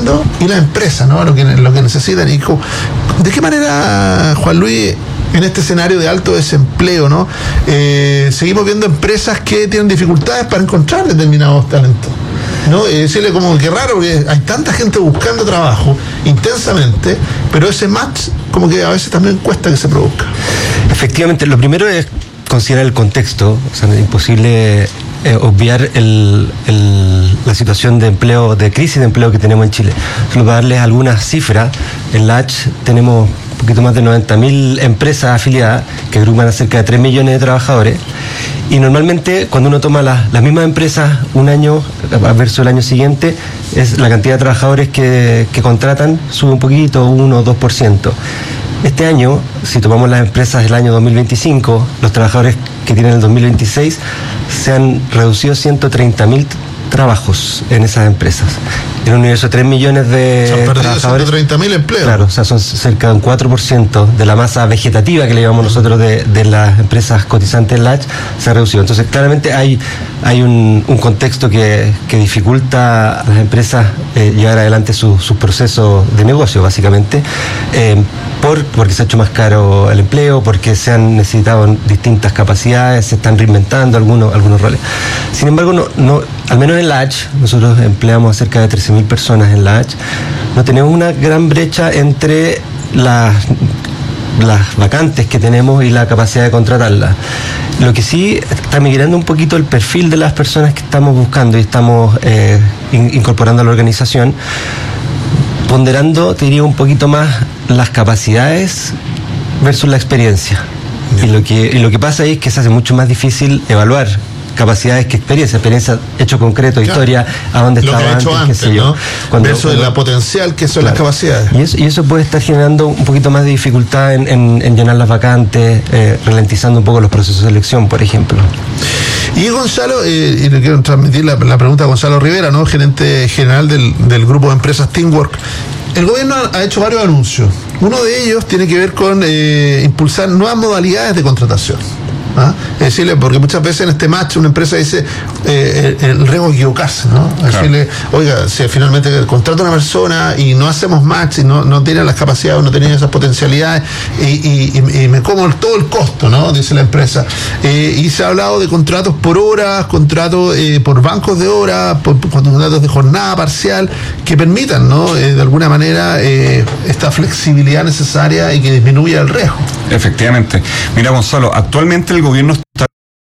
pidiendo y las empresas, ¿no? Lo que necesitan. Y ¿de qué manera, Juan Luis, en este escenario de alto desempleo, ¿no? Seguimos viendo empresas que tienen dificultades para encontrar determinados talentos, ¿no? Decirle como que raro, porque hay tanta gente buscando trabajo intensamente, pero ese match como que a veces también cuesta que se produzca. Efectivamente, lo primero es considerar el contexto. O sea, es imposible obviar la situación de empleo, de crisis de empleo que tenemos en Chile. Solo para darles algunas cifras, en la H tenemos un poquito más de 90.000 empresas afiliadas que agrupan a cerca de 3 millones de trabajadores, y normalmente cuando uno toma las mismas empresas un año versus el año siguiente, es la cantidad de trabajadores que contratan sube un poquito, 1 o 2%. Este año, si tomamos las empresas del año 2025, los trabajadores que tienen el 2026, se han reducido 130.000 trabajos en esas empresas. En un universo de 3 millones de trabajadores. 130.000 empleos. Claro, o sea, son cerca de un 4% de la masa vegetativa que le llamamos nosotros de las empresas cotizantes en la H, se ha reducido. Entonces, claramente hay un contexto que dificulta a las empresas llevar adelante sus procesos de negocio, básicamente, porque se ha hecho más caro el empleo, porque se han necesitado distintas capacidades, se están reinventando algunos roles. Sin embargo, no, al menos en la H, nosotros empleamos a cerca de 13.000 personas en la H, no tenemos una gran brecha entre las vacantes que tenemos y la capacidad de contratarlas. Lo que sí está migrando un poquito el perfil de las personas que estamos buscando y estamos incorporando a la organización, ponderando, te diría, un poquito más las capacidades versus la experiencia. Y lo que pasa ahí es que se hace mucho más difícil evaluar capacidades que experiencia hecho concreto, claro, historia, a dónde estaba antes, qué sé yo, ¿no? Versus la potencial que son, claro, las capacidades. Y eso puede estar generando un poquito más de dificultad en llenar las vacantes, ralentizando un poco los procesos de selección, por ejemplo. Y Gonzalo, y le quiero transmitir la pregunta a Gonzalo Rivera, ¿no? Gerente general del grupo de empresas Teamwork. El gobierno ha hecho varios anuncios. Uno de ellos tiene que ver con impulsar nuevas modalidades de contratación. Es decirle, porque muchas veces en este match una empresa dice el riesgo de equivocarse, ¿no? Es decirle, oiga, si finalmente contrato a una persona y no hacemos match y no tiene las capacidades, no tiene esas potencialidades y me como todo el costo, ¿no? Dice la empresa. Y se ha hablado de contratos por horas, contratos por bancos de horas, por contratos de jornada parcial, que permitan, ¿no? De alguna manera esta flexibilidad necesaria y que disminuya el riesgo. Efectivamente. Mira, Gonzalo, actualmente el gobierno